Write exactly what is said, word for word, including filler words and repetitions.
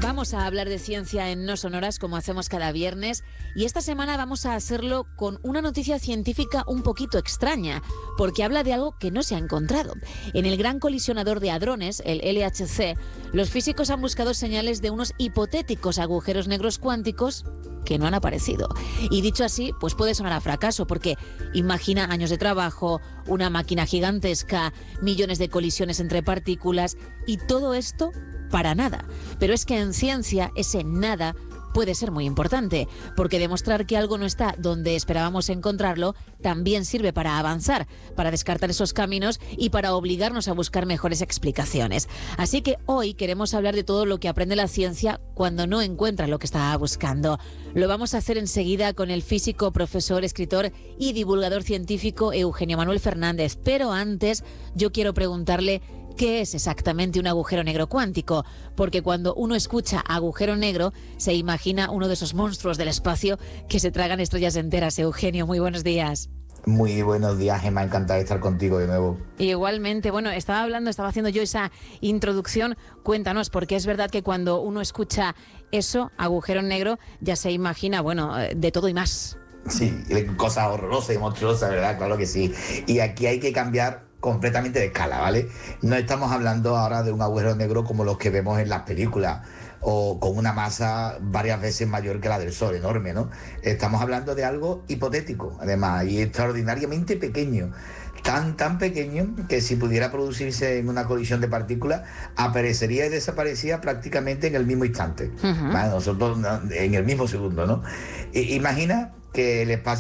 Vamos a hablar de ciencia en No Sonoras como hacemos cada viernes y esta semana vamos a hacerlo con una noticia científica un poquito extraña porque habla de algo que no se ha encontrado. En el Gran Colisionador de Hadrones, el L H C, los físicos han buscado señales de unos hipotéticos agujeros negros cuánticos que no han aparecido. Y dicho así, pues puede sonar a fracaso porque imagina años de trabajo, una máquina gigantesca, millones de colisiones entre partículas y todo esto para nada. Pero es que en ciencia ese nada puede ser muy importante, porque demostrar que algo no está donde esperábamos encontrarlo también sirve para avanzar, para descartar esos caminos y para obligarnos a buscar mejores explicaciones. Así que hoy queremos hablar de todo lo que aprende la ciencia cuando no encuentra lo que está buscando. Lo vamos a hacer enseguida con el físico, profesor, escritor y divulgador científico Eugenio Manuel Fernández. Pero antes yo quiero preguntarle ¿qué es exactamente un agujero negro cuántico? Porque cuando uno escucha agujero negro, se imagina uno de esos monstruos del espacio que se tragan estrellas enteras. Eugenio, muy buenos días. Muy buenos días, Gemma, encantado de estar contigo de nuevo. Igualmente, bueno, estaba hablando, estaba haciendo yo esa introducción. Cuéntanos, porque es verdad que cuando uno escucha eso, agujero negro, ya se imagina, bueno, de todo y más. Sí, cosas horrorosas y monstruosas, ¿verdad? Claro que sí. Y aquí hay que cambiar completamente de escala, ¿vale? No estamos hablando ahora de un agujero negro como los que vemos en las películas o con una masa varias veces mayor que la del Sol, enorme, ¿no? Estamos hablando de algo hipotético, además, y extraordinariamente pequeño. Tan, tan pequeño que si pudiera producirse en una colisión de partículas, aparecería y desaparecía prácticamente en el mismo instante. Uh-huh. ¿Vale? Nosotros en el mismo segundo, ¿no? I- imagina que el espacio